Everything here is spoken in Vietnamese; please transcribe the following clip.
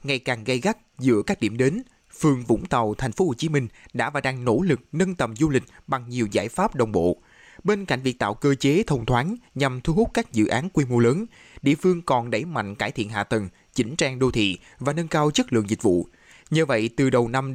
ngày càng gay gắt giữa các điểm đến, phường Vũng Tàu, thành phố Hồ Chí Minh đã và đang nỗ lực nâng tầm du lịch bằng nhiều giải pháp đồng bộ. Bên cạnh việc tạo cơ chế thông thoáng nhằm thu hút các dự án quy mô lớn, địa phương còn đẩy mạnh cải thiện hạ tầng, chỉnh trang đô thị và nâng cao chất lượng dịch vụ. Nhờ vậy, từ đầu năm